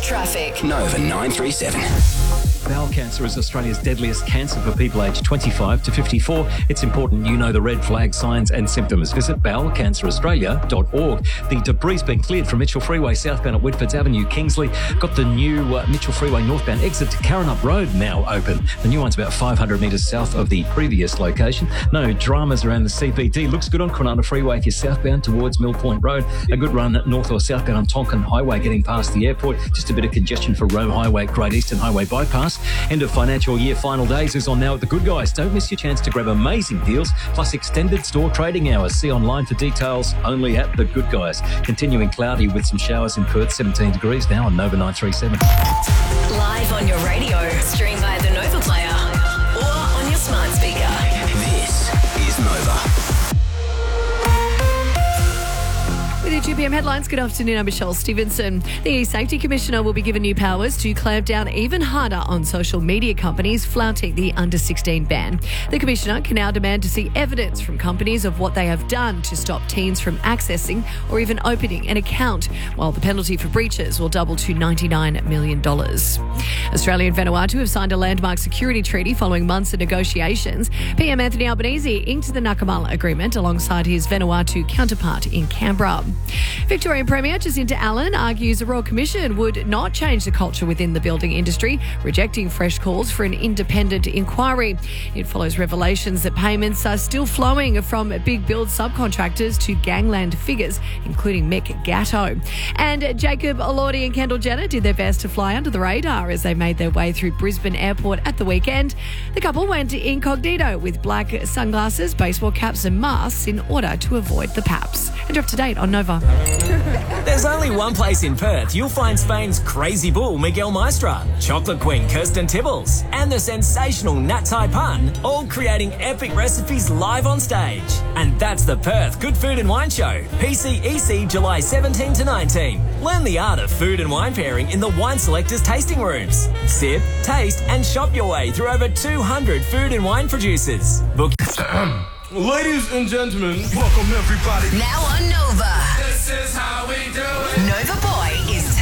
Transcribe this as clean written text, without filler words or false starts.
traffic. Nova 937. Bowel cancer is Australia's deadliest cancer for people aged 25 to 54. It's important you know the red flag signs and symptoms. Visit bowelcanceraustralia.org. The debris has been cleared from Mitchell Freeway southbound at Whitfords Avenue, Kingsley. Got the new Mitchell Freeway northbound exit to Karrinyup Road now open. The new one's about 500 metres south of the previous location. No dramas around the CBD. Looks good on Kwinana Freeway if you're southbound towards Mill Point Road. A good run north or southbound on Tonkin Highway getting past the airport. Just a bit of congestion for Roe Highway, Great Eastern Highway bypass. End of financial year final days is on now at The Good Guys. Don't miss your chance to grab amazing deals plus extended store trading hours. See online for details only at The Good Guys. Continuing cloudy with some showers in Perth, 17 degrees now on Nova 937. Live on your radio, stream via the Nova Player or on your smart speaker. This is Nova. With your 2 p.m. headlines, good afternoon, I'm Michelle Stevenson. The Safety Commissioner will be given new powers to clamp down even harder on social media companies flouting the under-16 ban. The Commissioner can now demand to see evidence from companies of what they have done to stop teens from accessing or even opening an account, while the penalty for breaches will double to $99 million. Australia and Vanuatu have signed a landmark security treaty following months of negotiations. PM Anthony Albanese inked the Nakamala Agreement alongside his Vanuatu counterpart in Canberra. Victorian Premier Jacinta Allen argues the Royal Commission would not change the culture within the building industry, rejecting fresh calls for an independent inquiry. It follows revelations that payments are still flowing from big build subcontractors to gangland figures, including Mick Gatto. And Jacob Elordi and Kendall Jenner did their best to fly under the radar as they made their way through Brisbane Airport at the weekend. The couple went incognito with black sunglasses, baseball caps and masks in order to avoid the paps. And you're up to date on Nova. There's only one place in Perth you'll find Spain's crazy bull Miguel Maestra, chocolate queen Kirsten Tibbles, and the sensational Nat Tai Pun, all creating epic recipes live on stage. And that's the Perth Good Food and Wine Show, PCEC July 17 to 19. Learn the art of food and wine pairing in the Wine Selectors tasting rooms. Sip, taste and shop your way through over 200 food and wine producers. Book. Ladies and gentlemen, welcome everybody. Now on Nova. This is how we do it. Nova Boy.